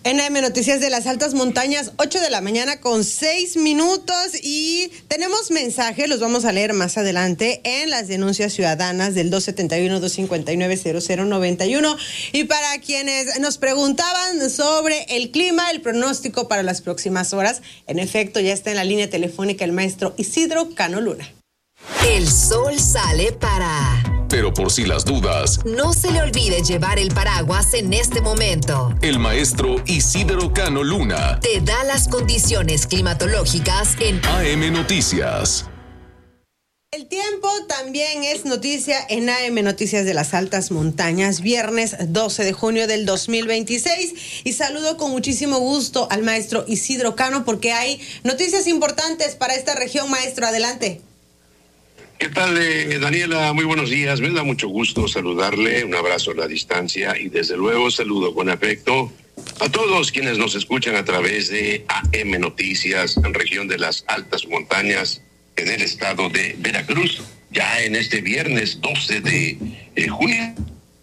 En AM Noticias de las Altas Montañas, 8 de la mañana con 6 minutos y tenemos mensajes, los vamos a leer más adelante en las denuncias ciudadanas del 271-259-0091. Y para quienes nos preguntaban sobre el clima, el pronóstico para las próximas horas, en efecto ya está en la línea telefónica el maestro Isidro Cano Luna. El sol sale para... Pero por si las dudas, no se le olvide llevar el paraguas en este momento. El maestro Isidro Cano Luna te da las condiciones climatológicas en AM Noticias. El tiempo también es noticia en AM Noticias de las Altas Montañas, viernes 12 de junio del 2026. Y saludo con muchísimo gusto al maestro Isidro Cano porque hay noticias importantes para esta región. Maestro, adelante. ¿Qué tal, Daniela? Muy buenos días. Me da mucho gusto saludarle. Un abrazo a la distancia y desde luego saludo con afecto a todos quienes nos escuchan a través de AM Noticias en región de las Altas Montañas en el estado de Veracruz. Ya en este viernes 12 de junio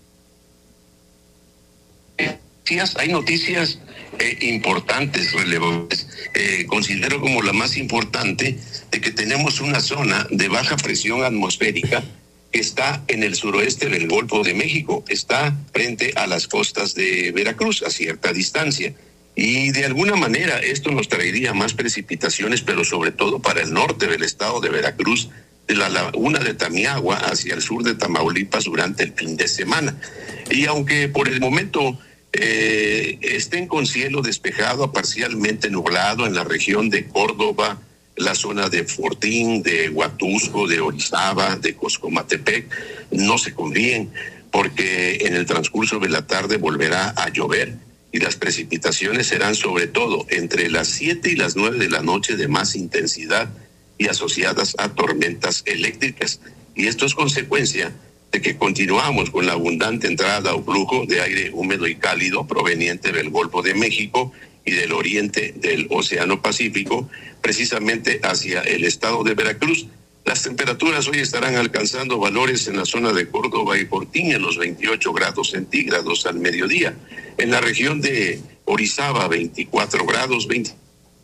hay noticias importantes, relevantes. Considero como la más importante de que tenemos una zona de baja presión atmosférica que está en el suroeste del Golfo de México, está frente a las costas de Veracruz a cierta distancia. Y de alguna manera esto nos traería más precipitaciones, pero sobre todo para el norte del estado de Veracruz, de la laguna de Tamiagua hacia el sur de Tamaulipas durante el fin de semana. Y aunque por el momento estén con cielo despejado a parcialmente nublado en la región de Córdoba, la zona de Fortín, de Huatusco, de Orizaba, de Coscomatepec, no se confíen porque en el transcurso de la tarde volverá a llover y las precipitaciones serán sobre todo entre las 7 y las 9 de la noche de más intensidad y asociadas a tormentas eléctricas. Y esto es consecuencia de que continuamos con la abundante entrada o flujo de aire húmedo y cálido proveniente del Golfo de México y del oriente del Océano Pacífico, precisamente hacia el estado de Veracruz. Las temperaturas hoy estarán alcanzando valores en la zona de Córdoba y Fortín en los 28 grados centígrados al mediodía. En la región de Orizaba, 24 grados, 20.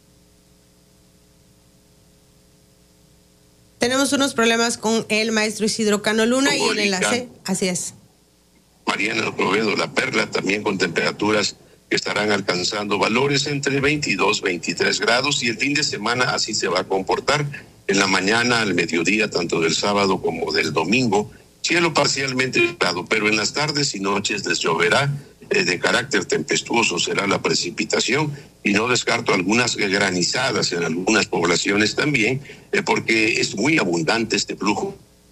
Tenemos unos problemas con el maestro Isidro Cano Luna y el enlace, así es. Mariana Provedo, La Perla, también con temperaturas que estarán alcanzando valores entre 22 y 23 grados y el fin de semana así se va a comportar. En la mañana, al mediodía, tanto del sábado como del domingo, cielo parcialmente nublado, pero en las tardes y noches les lloverá. De carácter tempestuoso será la precipitación y no descarto algunas granizadas en algunas poblaciones también, porque es muy abundante este flujo.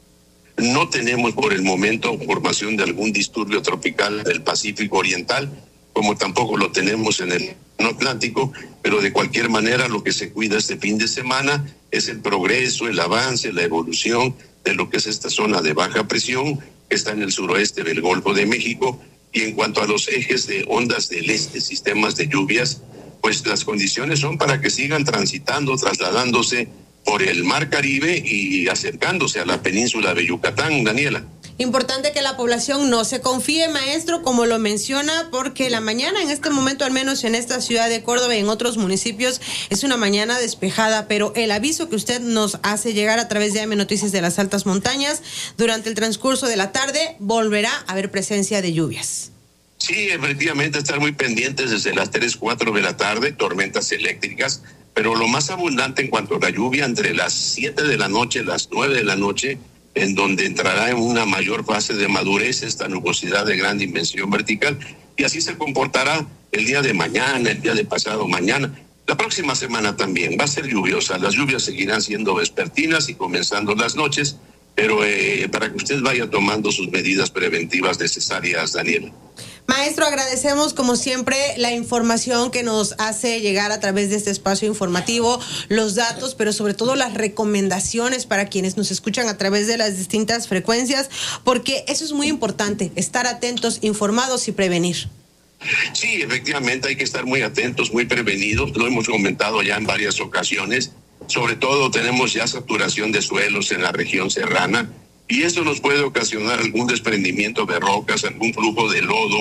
No tenemos por el momento formación de algún disturbio tropical del Pacífico Oriental, como tampoco lo tenemos en el Atlántico, pero de cualquier manera lo que se cuida este fin de semana es el progreso, el avance, la evolución de lo que es esta zona de baja presión que está en el suroeste del Golfo de México. Y en cuanto a los ejes de ondas del este, sistemas de lluvias, pues las condiciones son para que sigan transitando, trasladándose por el Mar Caribe y acercándose a la península de Yucatán, Daniela. Importante que la población no se confíe, maestro, como lo menciona, porque la mañana en este momento, al menos en esta ciudad de Córdoba y en otros municipios, es una mañana despejada, pero el aviso que usted nos hace llegar a través de AM Noticias de las Altas Montañas, durante el transcurso de la tarde volverá a haber presencia de lluvias. Sí, efectivamente, estar muy pendientes desde las 3, 4 de la tarde, tormentas eléctricas, pero lo más abundante en cuanto a la lluvia, entre las 7 de la noche, las 9 de la noche, en donde entrará en una mayor fase de madurez esta nubosidad de gran dimensión vertical, y así se comportará el día de mañana, el día de pasado mañana. La próxima semana también va a ser lluviosa, las lluvias seguirán siendo vespertinas y comenzando las noches, pero para que usted vaya tomando sus medidas preventivas necesarias, Daniela. Maestro, agradecemos como siempre la información que nos hace llegar a través de este espacio informativo, los datos, pero sobre todo las recomendaciones para quienes nos escuchan a través de las distintas frecuencias, porque eso es muy importante, estar atentos, informados y prevenir. Sí, efectivamente hay que estar muy atentos, muy prevenidos, lo hemos comentado ya en varias ocasiones, sobre todo tenemos ya saturación de suelos en la región serrana, y eso nos puede ocasionar algún desprendimiento de rocas, algún flujo de lodo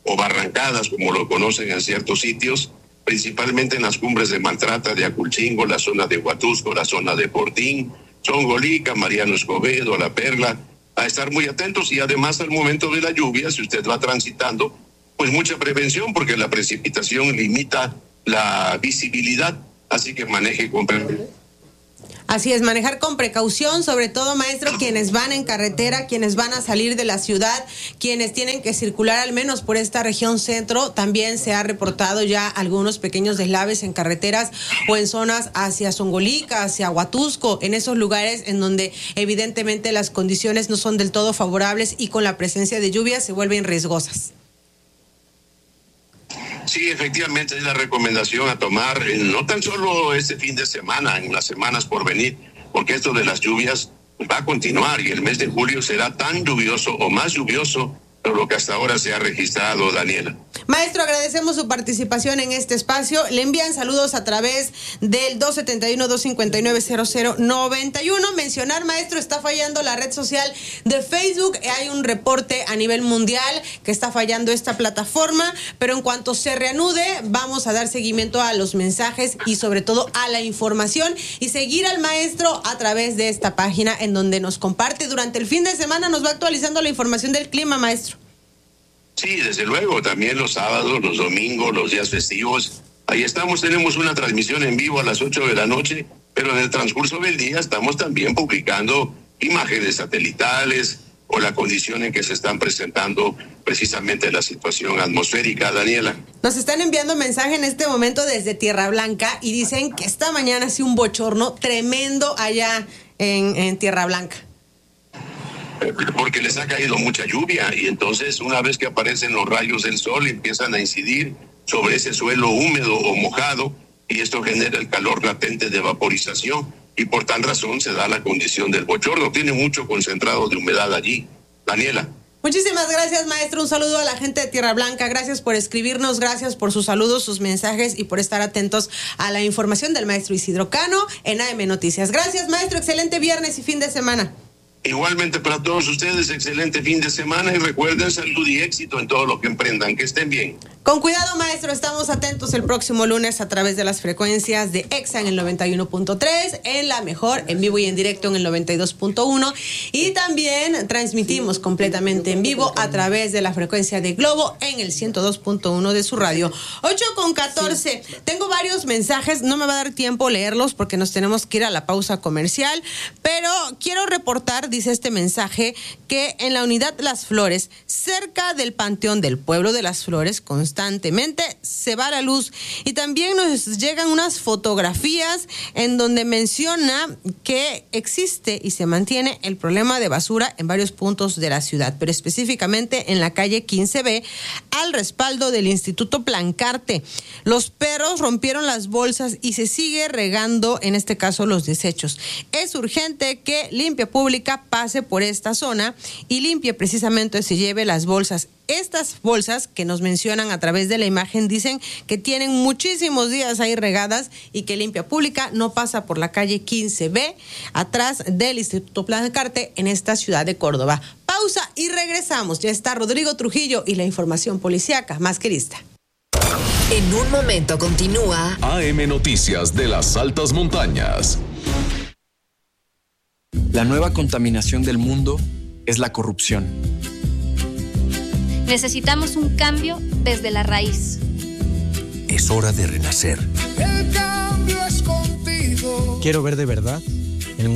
o barrancadas, como lo conocen en ciertos sitios, principalmente en las cumbres de Maltrata, de Aculchingo, la zona de Huatusco, la zona de Portín, Chongolica, Mariano Escobedo, La Perla, a estar muy atentos. Y además al momento de la lluvia, si usted va transitando, pues mucha prevención, porque la precipitación limita la visibilidad, así que maneje con precaución. Así es, manejar con precaución, sobre todo, maestro, quienes van en carretera, quienes van a salir de la ciudad, quienes tienen que circular al menos por esta región centro. También se ha reportado ya algunos pequeños deslaves en carreteras o en zonas hacia Zongolica, hacia Huatusco, en esos lugares en donde evidentemente las condiciones no son del todo favorables y con la presencia de lluvias se vuelven riesgosas. Sí, efectivamente es la recomendación a tomar, no tan solo este fin de semana, en las semanas por venir, porque esto de las lluvias va a continuar y el mes de julio será tan lluvioso o más lluvioso de lo que hasta ahora se ha registrado, Daniela. Maestro, agradecemos su participación en este espacio. Le envían saludos a través del 271-259-0091. Mencionar, maestro, está fallando la red social de Facebook. Hay un reporte a nivel mundial que está fallando esta plataforma, pero en cuanto se reanude, vamos a dar seguimiento a los mensajes y sobre todo a la información y seguir al maestro a través de esta página en donde nos comparte. Durante el fin de semana nos va actualizando la información del clima, maestro. Sí, desde luego, también los sábados, los domingos, los días festivos. Ahí estamos, tenemos una transmisión en vivo a las 8 de la noche, pero en el transcurso del día estamos también publicando imágenes satelitales o la condición en que se están presentando precisamente la situación atmosférica, Daniela. Nos están enviando mensaje en este momento desde Tierra Blanca y dicen que esta mañana ha sido un bochorno tremendo allá en Tierra Blanca. Porque les ha caído mucha lluvia y entonces una vez que aparecen los rayos del sol empiezan a incidir sobre ese suelo húmedo o mojado y esto genera el calor latente de vaporización y por tal razón se da la condición del bochorno. Tiene mucho concentrado de humedad allí. Daniela. Muchísimas gracias, maestro. Un saludo a la gente de Tierra Blanca. Gracias por escribirnos, gracias por sus saludos, sus mensajes y por estar atentos a la información del maestro Isidro Cano en AM Noticias. Gracias, maestro. Excelente viernes y fin de semana. Igualmente para todos ustedes, excelente fin de semana y recuerden salud y éxito en todo lo que emprendan. Que estén bien. Con cuidado, maestro, estamos atentos el próximo lunes a través de las frecuencias de EXA en el 91.3, en La Mejor, en vivo y en directo en el 92.1 y también transmitimos completamente en vivo a través de la frecuencia de Globo en el 102.1 de su radio. 8:14. Sí. Tengo varios mensajes, no me va a dar tiempo leerlos porque nos tenemos que ir a la pausa comercial, pero quiero reportar, dice este mensaje, que en la unidad Las Flores, cerca del Panteón del Pueblo de Las Flores, constantemente se va la luz y también nos llegan unas fotografías en donde menciona que existe y se mantiene el problema de basura en varios puntos de la ciudad, pero específicamente en la calle 15B al respaldo del Instituto Plancarte. Los perros rompieron las bolsas y se sigue regando, en este caso, los desechos. Es urgente que Limpia Pública pase por esta zona y limpie precisamente, se lleve las bolsas. Estas bolsas que nos mencionan a través de la imagen dicen que tienen muchísimos días ahí regadas y que Limpia Pública no pasa por la calle 15B, atrás del Instituto Plancarte en esta ciudad de Córdoba. Pausa y regresamos. Ya está Rodrigo Trujillo y la información policíaca más que lista. En un momento continúa AM Noticias de las Altas Montañas. La nueva contaminación del mundo es la corrupción. Necesitamos un cambio desde la raíz. Es hora de renacer. El cambio es contigo. Quiero ver de verdad